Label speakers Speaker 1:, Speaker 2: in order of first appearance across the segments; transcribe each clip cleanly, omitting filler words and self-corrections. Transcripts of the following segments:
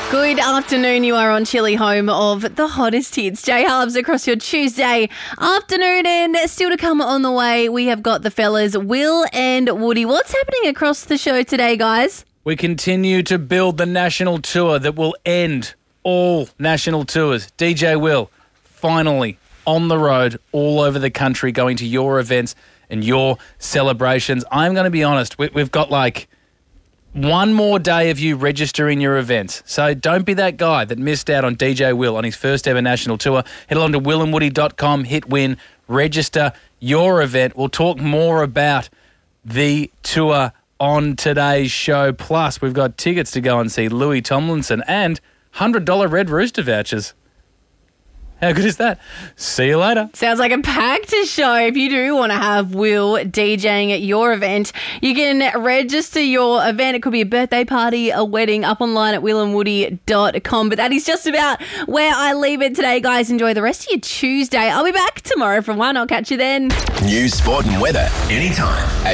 Speaker 1: Good afternoon. You are on Chili, home of the hottest hits. J Hubs across your Tuesday afternoon, and still to come on the way, we have got the fellas Will and Woody. What's happening across the show today, guys?
Speaker 2: We continue to build the national tour that will end all national tours. DJ Will, finally on the road all over the country, going to your events and your celebrations. I'm going to be honest, we've got like one more day of you registering your events. So don't be that guy that missed out on DJ Will on his first ever national tour. Head along to willandwoody.com, hit win, register your event. We'll talk more about the tour on today's show. Plus, we've got tickets to go and see Louis Tomlinson and $100 Red Rooster vouchers. How good is that? See you later.
Speaker 1: Sounds like a packed show. If you do want to have Will DJing at your event, you can register your event. It could be a birthday party, a wedding, up online at willandwoody.com. But that is just about where I leave it today, guys. Enjoy the rest of your Tuesday. I'll be back tomorrow from 1. I'll catch you then.
Speaker 3: News, sport and weather anytime at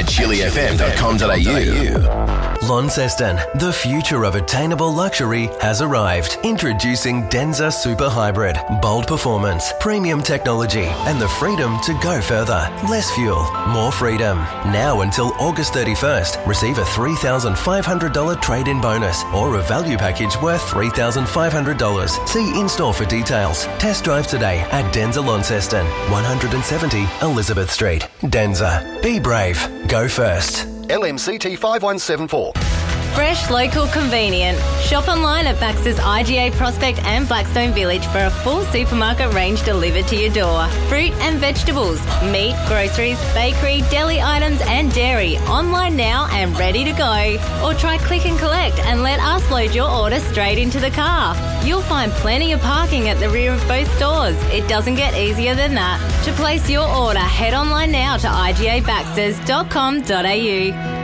Speaker 3: chilifm.com.au.
Speaker 4: Launceston, the future of attainable luxury has arrived. Introducing Denza Super Hybrid. Bold performance, premium technology, and the freedom to go further. Less fuel, more freedom. Now until August 31st, receive a $3,500 trade-in bonus or a value package worth $3,500. See in-store for details. Test drive today at Denza Launceston, 170 Elizabeth Street. Denza. Be brave. Go first.
Speaker 5: LMCT 5174.
Speaker 6: Fresh, local, convenient. Shop online at Baxter's IGA Prospect and Blackstone Village for a full supermarket range delivered to your door. Fruit and vegetables, meat, groceries, bakery, deli items and dairy. Online now and ready to go. Or try click and collect and let us load your order straight into the car. You'll find plenty of parking at the rear of both stores. It doesn't get easier than that. To place your order, head online now to igabaxters.com.au.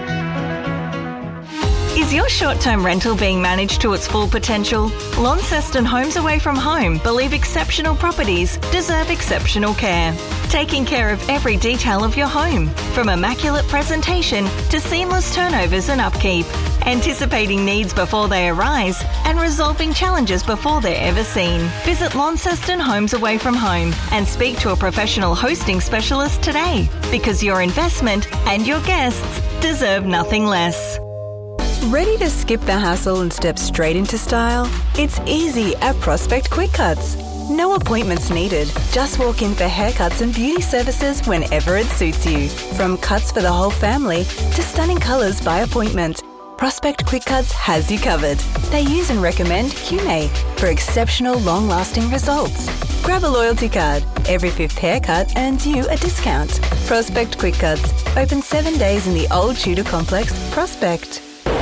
Speaker 7: Is your short-term rental being managed to its full potential? Launceston Homes Away From Home believe exceptional properties deserve exceptional care. Taking care of every detail of your home, from immaculate presentation to seamless turnovers and upkeep. Anticipating needs before they arise and resolving challenges before they're ever seen. Visit Launceston Homes Away From Home and speak to a professional hosting specialist today, because your investment and your guests deserve nothing less.
Speaker 8: Ready to skip the hassle and step straight into style? It's easy at Prospect Quick Cuts. No appointments needed. Just walk in for haircuts and beauty services whenever it suits you. From cuts for the whole family to stunning colours by appointment, Prospect Quick Cuts has you covered. They use and recommend QMA for exceptional long-lasting results. Grab a loyalty card. Every 5th haircut earns you a discount. Prospect Quick Cuts. Open 7 days in the Old Tudor Complex, Prospect.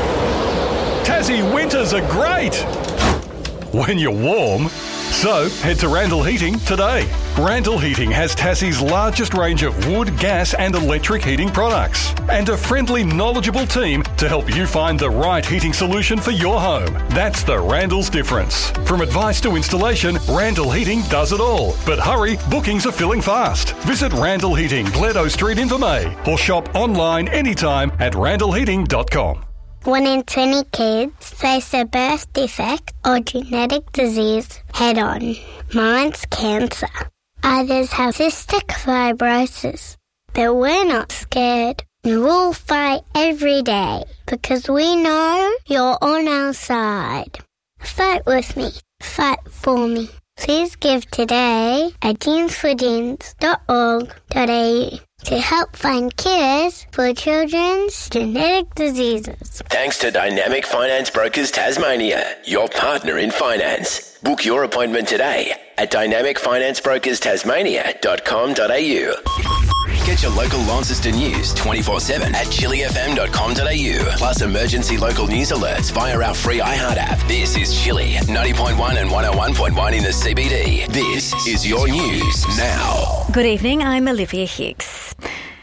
Speaker 9: Tassie winters are great when you're warm. So head to Randall Heating today. Randall Heating has Tassie's largest range of wood, gas and electric heating products, and a friendly, knowledgeable team to help you find the right heating solution for your home. That's the Randall's difference. From advice to installation, Randall Heating does it all. But hurry, bookings are filling fast. Visit Randall Heating, Gledo Street, Invermay, or shop online anytime at randallheating.com.
Speaker 10: 1 in 20 kids face a birth defect or genetic disease head-on. Mine's cancer. Others have cystic fibrosis. But we're not scared. We'll fight every day because we know you're on our side. Fight with me. Fight for me. Please give today at jeansforjeans.org.au to help find cures for children's genetic diseases.
Speaker 3: Thanks to Dynamic Finance Brokers Tasmania, your partner in finance. Book your appointment today at dynamicfinanceBrokersTasmania.com.au. Get your local Launceston news 24/7 at chilifm.com.au. Plus emergency local news alerts via our free iHeart app. This is Chili, 90.1 and 101.1 in the CBD. This is your news now.
Speaker 11: Good evening, I'm Olivia Hicks.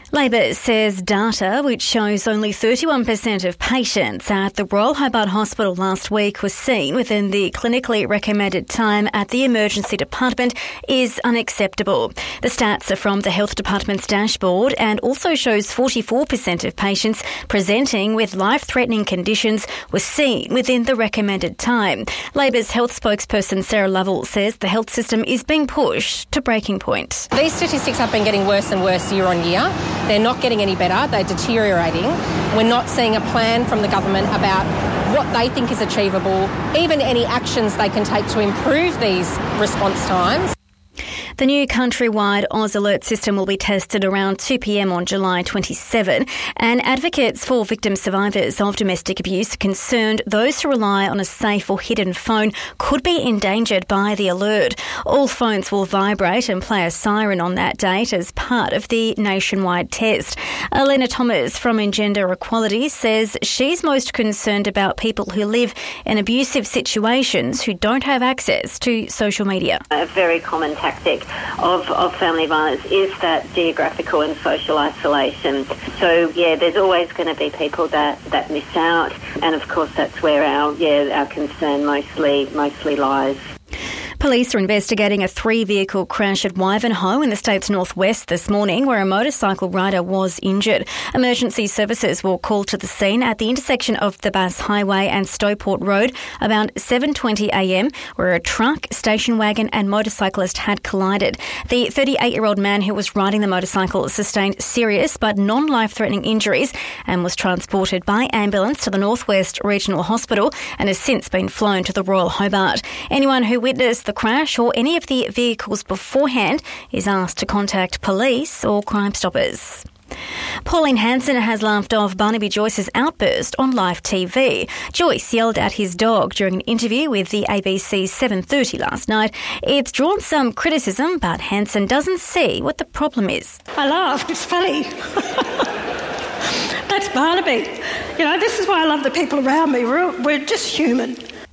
Speaker 6: Labor says data which shows only 31% of patients at the Royal Hobart Hospital last week was seen within the clinically recommended time at the emergency department is unacceptable. The stats are from the Health Department's dashboard and also shows 44% of patients presenting with life-threatening conditions were seen within the recommended time. Labor's health spokesperson Sarah Lovell says the health system is being pushed to breaking point.
Speaker 11: These statistics have been getting worse and worse year on year. They're not getting any better. They're deteriorating. We're not seeing a plan from the government about what they think is achievable, even any actions they can take to improve these response times.
Speaker 6: The new countrywide Oz Alert system will be tested around 2 p.m. on July 27, and advocates for victim survivors of domestic abuse are concerned those who rely on a safe or hidden phone could be endangered by the alert. All phones will vibrate and play a siren on that date as part of the nationwide test. Elena Thomas from Engender Equality says she's most concerned about people who live in abusive situations who don't have access to social media.
Speaker 12: A very common tactic of family violence is that geographical and social isolation. So, there's always going to be people that miss out, and of course that's where our concern mostly lies.
Speaker 6: Police are investigating a 3-vehicle crash at Wivenhoe in the state's northwest this morning where a motorcycle rider was injured. Emergency services were called to the scene at the intersection of the Bass Highway and Stowport Road around 7:20am where a truck, station wagon and motorcyclist had collided. The 38-year-old man who was riding the motorcycle sustained serious but non-life-threatening injuries and was transported by ambulance to the Northwest Regional Hospital and has since been flown to the Royal Hobart. Anyone who witnessed the crash or any of the vehicles beforehand is asked to contact police or Crime Stoppers. Pauline Hanson has laughed off Barnaby Joyce's outburst on live TV. Joyce yelled at his dog during an interview with the ABC's 7:30 last night. It's drawn some criticism, but Hanson doesn't see what the problem is.
Speaker 13: I laugh. It's funny. That's Barnaby. This is why I love the people around me. We're just human.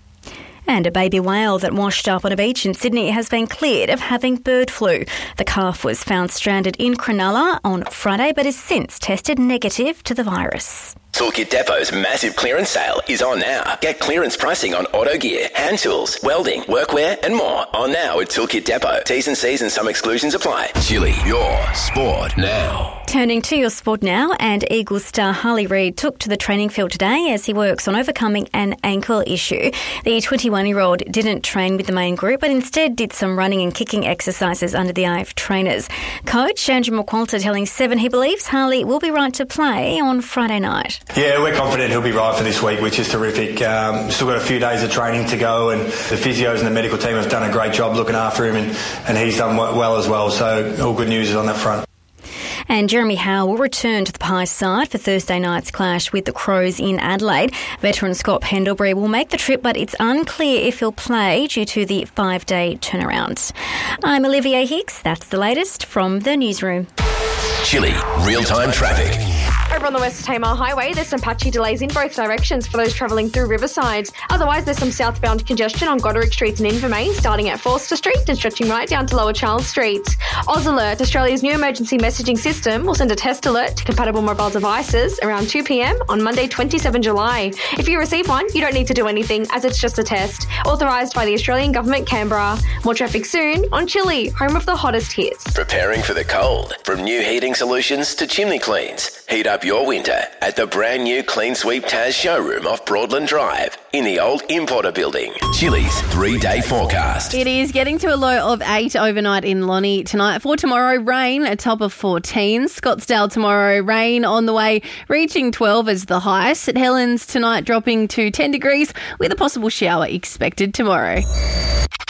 Speaker 6: And a baby whale that washed up on a beach in Sydney has been cleared of having bird flu. The calf was found stranded in Cronulla on Friday but has since tested negative to the virus.
Speaker 3: Toolkit Depot's massive clearance sale is on now. Get clearance pricing on auto gear, hand tools, welding, workwear and more on now at Toolkit Depot. T's and C's and some exclusions apply. Chili, your sport now.
Speaker 6: Turning to your sport now, and Eagles star Harley Reid took to the training field today as he works on overcoming an ankle issue. The 21-year-old didn't train with the main group but instead did some running and kicking exercises under the eye of trainers. Coach Andrew McQualter telling Seven he believes Harley will be right to play on Friday night.
Speaker 14: Yeah, we're confident he'll be right for this week, which is terrific. Still got a few days of training to go, and the physios and the medical team have done a great job looking after him, and he's done well as well, so all good news on that front.
Speaker 6: And Jeremy Howe will return to the Pies side for Thursday night's clash with the Crows in Adelaide. Veteran Scott Pendlebury will make the trip, but it's unclear if he'll play due to the 5-day turnaround. I'm Olivia Hicks. That's the latest from the newsroom.
Speaker 3: Chili, real-time traffic.
Speaker 15: Over on the West Tamar Highway, there's some patchy delays in both directions for those travelling through Riverside. Otherwise, there's some southbound congestion on Goderic Street and Invermain, starting at Forster Street and stretching right down to Lower Charles Street. Oz Alert, Australia's new emergency messaging system, will send a test alert to compatible mobile devices around 2 p.m. on Monday, 27 July. If you receive one, you don't need to do anything, as it's just a test. Authorised by the Australian Government, Canberra. More traffic soon on Chili, home of the hottest hits.
Speaker 3: Preparing for the cold. From new heating solutions to chimney cleans. Heat up your winter at the brand new Clean Sweep Taz showroom off Broadland Drive in the old Importer building. Chili's 3-day forecast.
Speaker 1: It is getting to a low of 8 overnight in Lonnie tonight. For tomorrow, rain, a top of 14. Scottsdale tomorrow, rain on the way, reaching 12 as the high. St Helens tonight dropping to 10 degrees with a possible shower expected tomorrow.